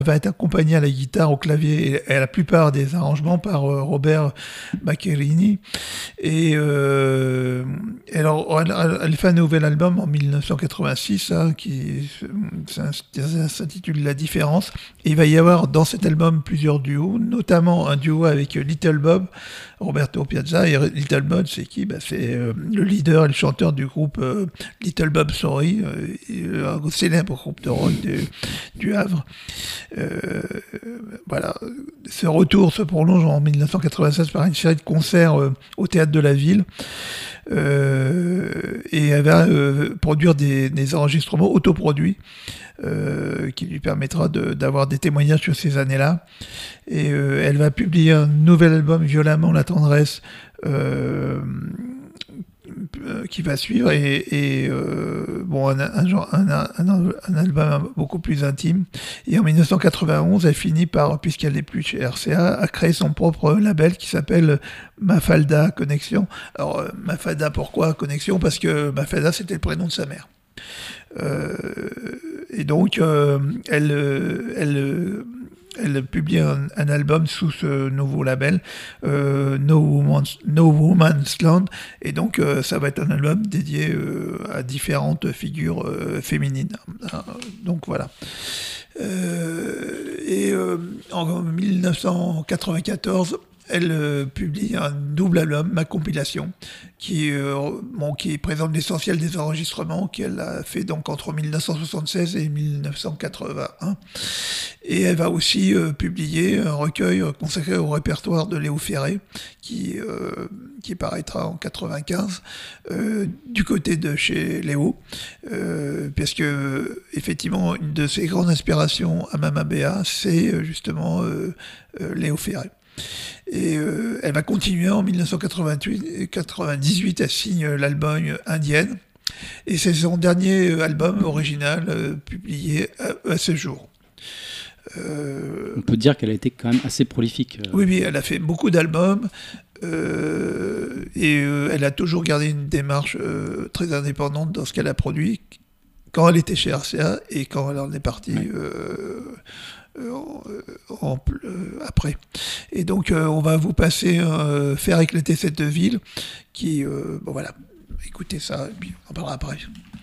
va être accompagné à la guitare, au clavier et à la plupart des arrangements par Robert Baccherini. Et alors, elle fait un nouvel album en 1986 hein, qui s'intitule La Différence. Et il va y avoir dans cet album plusieurs duos, notamment un duo avec Little Bob, Roberto Piazza. Et Little Bob, c'est qui? C'est le leader et le chanteur du groupe Little Bob Sorry, un célèbre groupe de rock du Havre. Voilà. Ce retour se prolonge en 1996 par une série de concerts au Théâtre de la Ville. Et elle va produire des enregistrements autoproduits qui lui permettra d'avoir des témoignages sur ces années-là. Et elle va publier un nouvel album, Violemment la tendresse, qui va suivre et bon un album beaucoup plus intime. Et en 1991 elle finit par, puisqu'elle n'est plus chez RCA, à créer son propre label qui s'appelle Mafalda Connexion. Alors Mafalda, pourquoi Connexion? Parce que Mafalda c'était le prénom de sa mère. Et donc elle publie un album sous ce nouveau label, No Woman's Land, et donc ça va être un album dédié à différentes figures féminines. Donc voilà. En 1994, elle publie un double album, Ma Compilation, qui présente l'essentiel des enregistrements qu'elle a fait donc entre 1976 et 1981. Et elle va aussi publier un recueil consacré au répertoire de Léo Ferré, qui paraîtra en 95 du côté de chez Léo, parce que effectivement une de ses grandes inspirations à Mama Béa, c'est justement Léo Ferré. Et elle va continuer en 1998, elle signe l'album Indienne, et c'est son dernier album original publié à ce jour. On peut dire qu'elle a été quand même assez prolifique. Oui, elle a fait beaucoup d'albums et elle a toujours gardé une démarche très indépendante dans ce qu'elle a produit quand elle était chez RCA et quand elle en est partie après. Et donc on va vous passer Faire éclater cette ville qui, bon voilà, écoutez ça et puis on en parlera après.